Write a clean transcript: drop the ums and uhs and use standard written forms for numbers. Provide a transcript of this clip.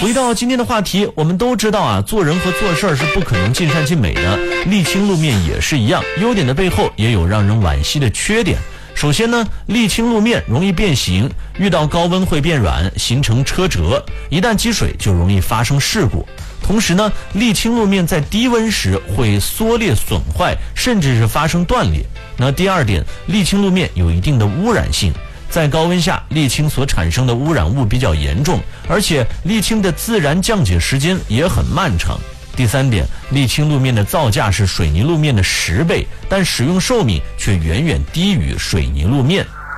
回到今天的话题，我们都知道啊，做人和做事是不可能尽善尽美的，沥青路面也是一样，优点的背后也有让人惋惜的缺点。首先呢，沥青路面容易变形，遇到高温会变软，形成车辙，一旦积水就容易发生事故。同时呢，沥青路面在低温时会缩裂损坏，甚至是发生断裂。那第二点，沥青路面有一定的污染性，在高温下，沥青所产生的污染物比较严重，而且沥青的自然降解时间也很漫长。第三点，沥青路面的造价是水泥路面的10倍，但使用寿命却远远低于水泥路面。